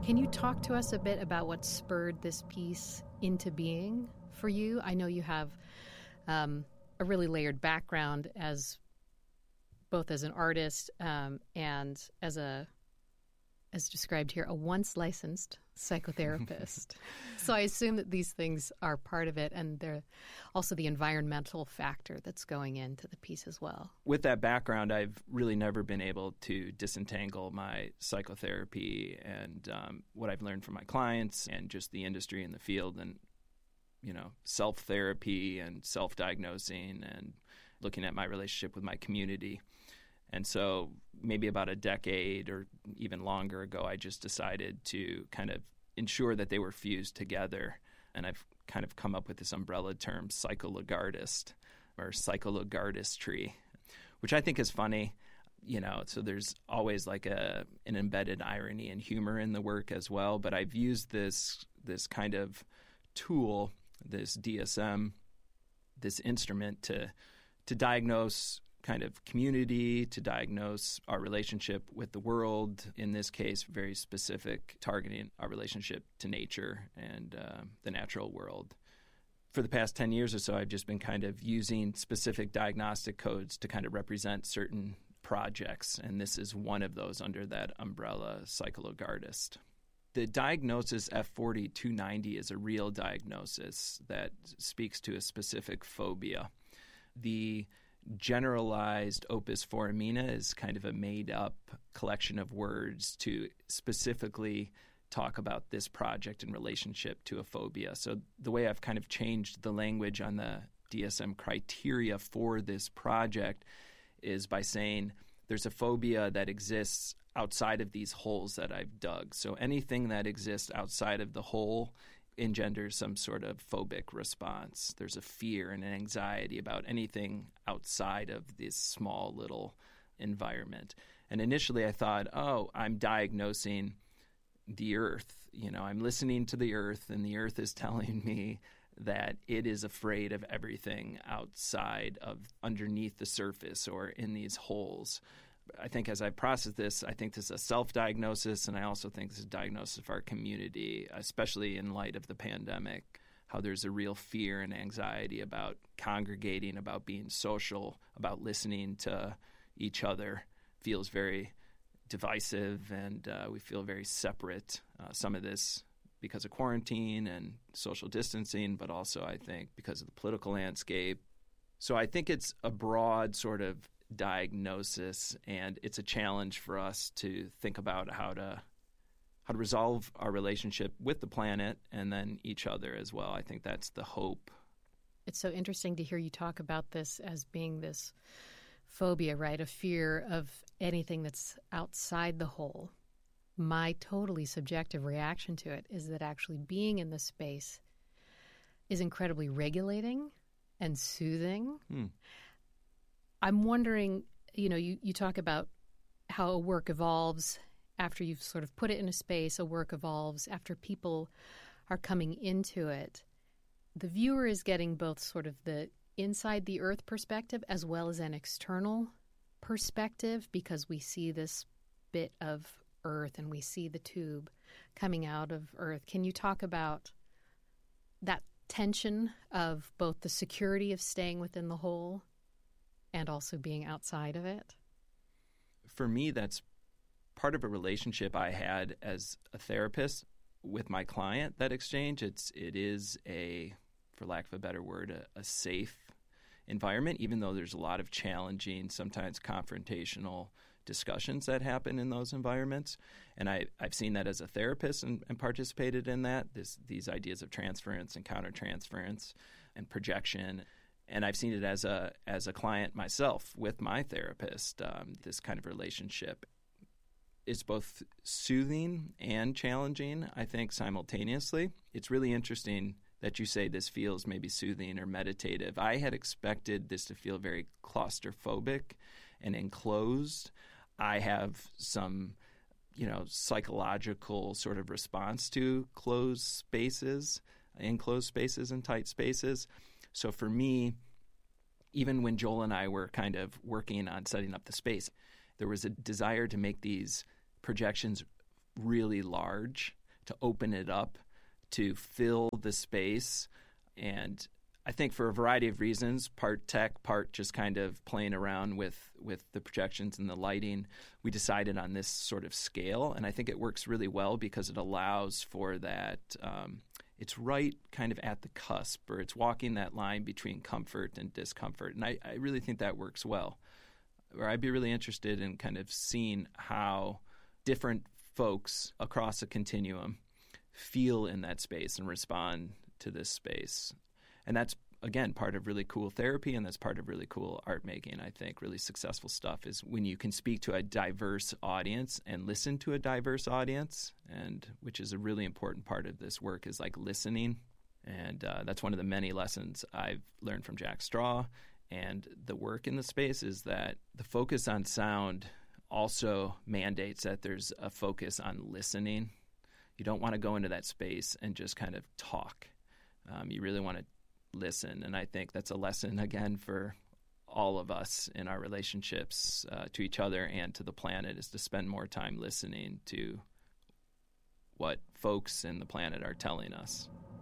Can you talk to us a bit about what spurred this piece into being for you? I know you have a really layered background as both as an artist and as described here, a once licensed psychotherapist. So I assume that these things are part of it, and they're also the environmental factor that's going into the piece as well. With that background, I've really never been able to disentangle my psychotherapy and what I've learned from my clients and just the industry in the field and, self-therapy and self-diagnosing and looking at my relationship with my community. And so maybe about a decade or even longer ago, I just decided to kind of ensure that they were fused together. And I've kind of come up with this umbrella term, psychologardist or psychologardistry, which I think is funny. So there's always like an embedded irony and humor in the work as well. But I've used this kind of tool, this DSM, this instrument to diagnose kind of community, to diagnose our relationship with the world, in this case, very specific, targeting our relationship to nature and the natural world. For the past 10 years or so, I've just been kind of using specific diagnostic codes to kind of represent certain projects, and this is one of those under that umbrella, psychologardist. The diagnosis F40-290 is a real diagnosis that speaks to a specific phobia. The generalized opus foramina is kind of a made-up collection of words to specifically talk about this project in relationship to a phobia. So the way I've kind of changed the language on the DSM criteria for this project is by saying there's a phobia that exists outside of these holes that I've dug. So anything that exists outside of the hole engenders some sort of phobic response. There's a fear and an anxiety about anything outside of this small little environment. And initially I thought, I'm diagnosing the earth. I'm listening to the earth, and the earth is telling me that it is afraid of everything outside of underneath the surface or in these holes. I think as I process this, I think this is a self-diagnosis, and I also think this is a diagnosis of our community, especially in light of the pandemic, how there's a real fear and anxiety about congregating, about being social, about listening to each other. Feels very divisive, and we feel very separate. Some of this because of quarantine and social distancing, but also I think because of the political landscape. So I think it's a broad sort of diagnosis, and it's a challenge for us to think about how to resolve our relationship with the planet and then each other as well. I think that's the hope. It's so interesting to hear you talk about this as being this phobia, right? A fear of anything that's outside the hole. My totally subjective reaction to it is that actually being in this space is incredibly regulating and soothing. I'm wondering, you talk about how a work evolves after you've sort of put it in a space, a work evolves after people are coming into it. The viewer is getting both sort of the inside the earth perspective as well as an external perspective, because we see this bit of earth and we see the tube coming out of earth. Can you talk about that tension of both the security of staying within the hole and also being outside of it? For me, that's part of a relationship I had as a therapist with my client, that exchange. It is a, for lack of a better word, a safe environment, even though there's a lot of challenging, sometimes confrontational discussions that happen in those environments. And I've seen that as a therapist and participated in that, these ideas of transference and countertransference and projection. And I've seen it as a client myself with my therapist. This kind of relationship is both soothing and challenging, I think, simultaneously. It's really interesting that you say this feels maybe soothing or meditative. I had expected this to feel very claustrophobic and enclosed. I have some, psychological sort of response to closed spaces, enclosed spaces and tight spaces. So for me, even when Joel and I were kind of working on setting up the space, there was a desire to make these projections really large to open it up, to fill the space. And I think for a variety of reasons, part tech, part just kind of playing around with the projections and the lighting, we decided on this sort of scale. And I think it works really well because it allows for that. It's right kind of at the cusp, or it's walking that line between comfort and discomfort. And I really think that works well. Or I'd be really interested in kind of seeing how different folks across a continuum feel in that space and respond to this space. And that's, again, part of really cool therapy, and that's part of really cool art making, I think. Really successful stuff is when you can speak to a diverse audience and listen to a diverse audience, and which is a really important part of this work, is like listening. And that's one of the many lessons I've learned from Jack Straw and the work in the space, is that the focus on sound also mandates that there's a focus on listening. You don't want to go into that space and just kind of talk. You really want to listen. And I think that's a lesson, again, for all of us in our relationships to each other and to the planet, is to spend more time listening to what folks in the planet are telling us.